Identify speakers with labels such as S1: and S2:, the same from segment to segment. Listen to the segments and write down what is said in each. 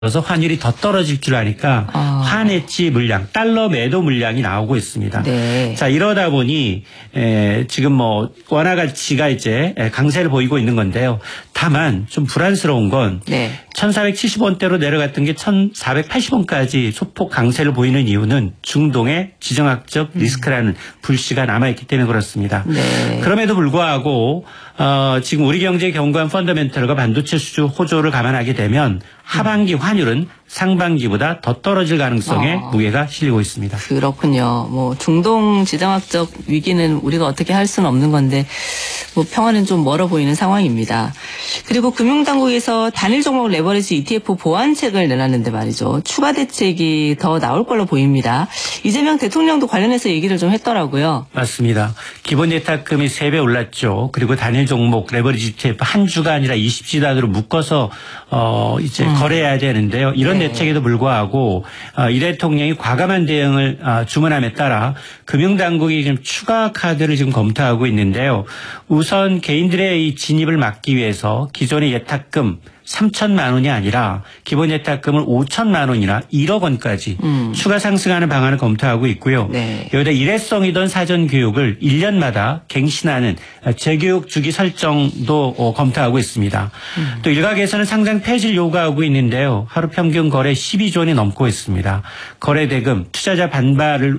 S1: 그래서 환율이 더 떨어질 줄 아니까 환해지 물량, 달러 매도 물량이 나오고 있습니다.
S2: 네.
S1: 자, 이러다 보니 지금 뭐 원화 가치가 이제 강세를 보이고 있는 건데요. 다만 좀 불안스러운 건
S2: 네.
S1: 1,470원대로 내려갔던 게 1,480원까지 소폭 강세를 보이는 이유는 중동의 지정학적 리스크라는 불씨가 남아있기 때문에 그렇습니다.
S2: 네.
S1: 그럼에도 불구하고 지금 우리 경제의 견고한 펀더멘털과 반도체 수주 호조를 감안하게 되면 하반기 환율은 상반기보다 더 떨어질 가능성에 무게가 실리고 있습니다.
S2: 그렇군요. 뭐 중동 지정학적 위기는 우리가 어떻게 할 수는 없는 건데 뭐 평화는 좀 멀어 보이는 상황입니다. 그리고 금융당국에서 단일 종목 레버리지 ETF 보완책을 내놨는데 말이죠. 추가 대책이 더 나올 걸로 보입니다. 이재명 대통령도 관련해서 얘기를 좀 했더라고요.
S1: 맞습니다. 기본 예탁금이 3배 올랐죠. 그리고 단일 종목 레버리지 ETF 한 주가 아니라 20주 단위로 묶어서 이제 거래해야 되는데요. 이런 대책에도 불구하고 이 대통령이 과감한 대응을 주문함에 따라 금융당국이 지금 추가 카드를 지금 검토하고 있는데요. 우선 개인들의 이 진입을 막기 위해서 기존의 예탁금 3천만 원이 아니라 기본 예탁금을 5천만 원이나 1억 원까지 추가 상승하는 방안을 검토하고 있고요.
S2: 네.
S1: 여기다 일회성이던 사전 교육을 1년마다 갱신하는 재교육 주기 설정도 검토하고 있습니다. 또 일각에서는 상장 폐지를 요구하고 있는데요. 하루 평균 거래 12조 원이 넘고 있습니다. 거래 대금, 투자자 반발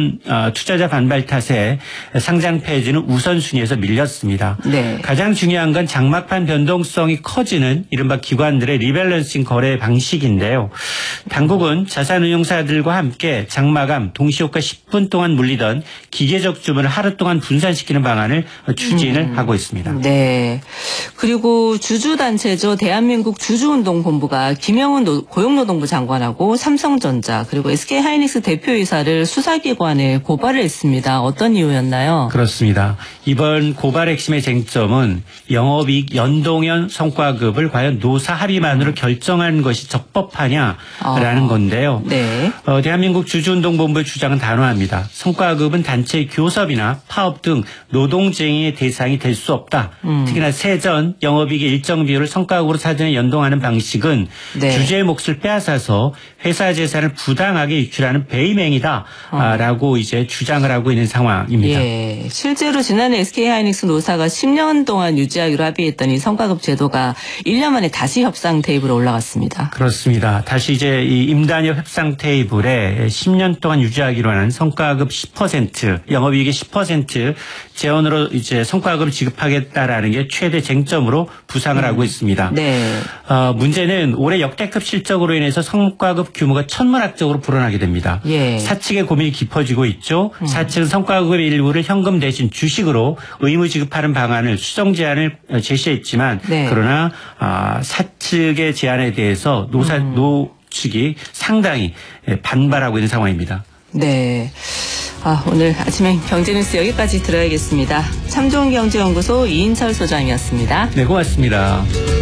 S1: 탓에 상장 폐지는 우선순위에서 밀렸습니다.
S2: 네.
S1: 가장 중요한 건 장막판 변동성이 커지는 이른바 기관들의 리밸런싱 거래 방식인데요. 당국은 자산운용사들과 함께 장마감 동시효과 10분 동안 물리던 기계적 주문을 하루 동안 분산시키는 방안을 추진을 하고 있습니다.
S2: 네. 그리고 주주단체죠. 대한민국 주주운동본부가 김영훈 고용노동부 장관하고 삼성전자 그리고 SK하이닉스 대표이사를 수사기관에 고발을 했습니다. 어떤 이유였나요?
S1: 그렇습니다. 이번 고발 핵심의 쟁점은 영업이익 연동형 성과급을 과연 노사 합의만으로 결정하는 것이 적법하냐라는 건데요.
S2: 네.
S1: 대한민국 주주운동본부의 주장은 단호합니다. 성과급은 단체의 교섭이나 파업 등 노동쟁의의 대상이 될 수 없다. 특히나 세전 영업이익의 일정 비율을 성과급으로 사전에 연동하는 방식은
S2: 네.
S1: 주주의 몫을 빼앗아서 회사 재산을 부당하게 유출하는 배임행위다라고 이제 주장을 하고 있는 상황입니다.
S2: 예. 실제로 지난해 SK하이닉스 노사가 10년 동안 유지하기로 합의했더니 성과급 제도가 1년 만에 다시 협상 테이블에 올라갔습니다.
S1: 그렇습니다. 다시 이제 이 임단협 협상 테이블에 10년 동안 유지하기로 하는 성과급 10%, 영업이익의 10% 재원으로 이제 성과급을 지급하겠다라는 게 최대 쟁점으로 부상을 하고 있습니다.
S2: 네.
S1: 문제는 올해 역대급 실적으로 인해서 성과급 규모가 천문학적으로 불어나게 됩니다.
S2: 예.
S1: 사측의 고민이 깊어지고 있죠. 사측은 성과급의 일부를 현금 대신 주식으로 의무 지급하는 방안을 수정 제안을 제시했지만
S2: 네.
S1: 그러나 사측의 제안에 대해서 노 측이 상당히 반발하고 있는 상황입니다.
S2: 네. 오늘 아침에 경제뉴스 여기까지 들어야겠습니다. 참좋은경제연구소 이인철 소장이었습니다.
S1: 네, 고맙습니다.